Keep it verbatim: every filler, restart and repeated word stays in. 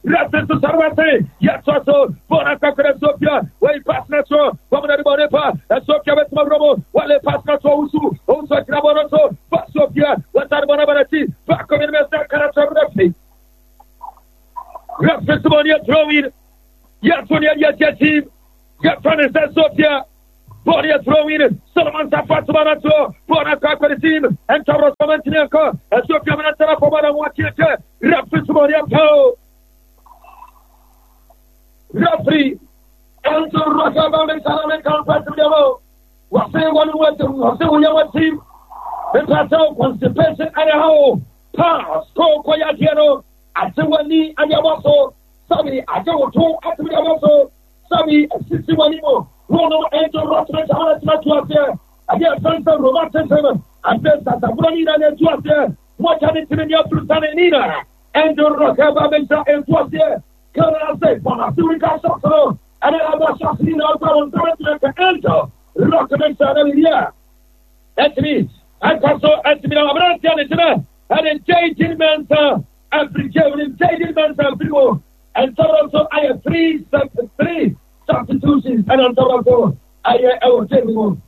Rafin to Sarvate, Yatso, Bonaka Sophia, where pass Naso, Pomana Bonepa, and Sophia with Maromo, while they pass Naso, also Craboroso, but Sophia, what are Bonabarati, back of Investor Canada Rafi. Rafin to Bonia throwing, Yatonia Yatim, Yatron Sophia. Bonia throwing, Solomon Safat Manato, Bonaka for the team, and Taros Mantinako, and Sophia Manatara for Madame Wakika, Rafin to Bonia Pow. Referee, Elton Rockabam and Salaman Compact to Yellow. Was saying one word to William team. The plateau constipation and a hole. Pass, go Koyatiano, at the one knee and Yamaso. Sammy, I go to at the Yamaso. Sammy, sixty-one more. Rono, Elton Rockman, Salaman to there. Again, Santa Romantism, and then Santa Bonina and to there. What can it be in your Sultana Nina? Elton Rockabam and to there. Can I say, Bona, doing a shot, and I have a shot in our town, to enter, Rockman Sanalia. That means, I can so estimate our brand, and in J. Mensa, and Brigade, J. Mensa, people, and Toronto, I have three, three substitutions, and on Toronto, I have our table.